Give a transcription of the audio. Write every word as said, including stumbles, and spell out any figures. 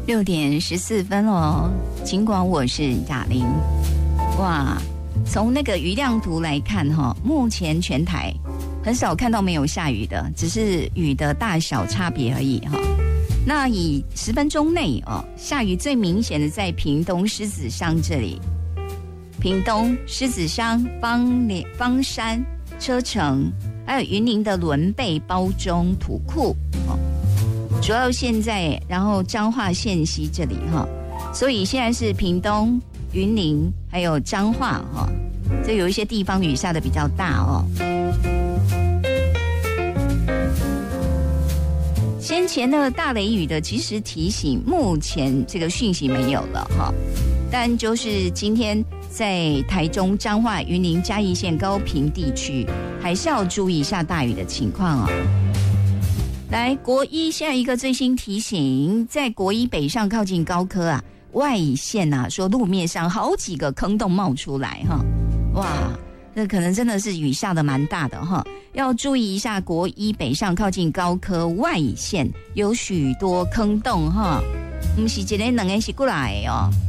六点十四分哦，尽管我是雅玲。哇，从那个雨量图来看哈，目前全台很少看到没有下雨的，只是雨的大小差别而已哈。那以十分钟内哦，下雨最明显的在屏东狮子乡这里，屏东狮子乡、方连、方山、车城，还有云林的仑背、褒中、土库哦。主要现在，然后彰化县西这里哈，所以现在是屏东、云林还有彰化哈，这有一些地方雨下的比较大哦。先前的大雷雨的及时提醒，目前这个讯息没有了哈，但就是今天在台中、彰化、云林、嘉义县高屏地区，还是要注意一下大雨的情况哦。来，国一现在一个最新提醒，在国一北上靠近高科啊外线啊，说路面上好几个坑洞冒出来哈，哇，这可能真的是雨下的蛮大的哈，要注意一下国一北上靠近高科外线有许多坑洞哈，不是一个两个是过来哦。